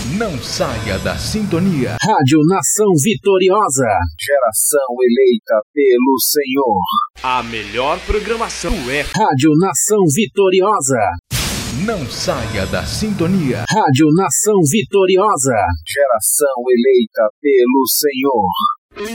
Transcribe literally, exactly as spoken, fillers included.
Não saia da sintonia. Rádio Nação Vitoriosa. Geração eleita pelo Senhor. A melhor programação é Rádio Nação Vitoriosa. Não saia da sintonia. Rádio Nação Vitoriosa. Geração eleita pelo Senhor.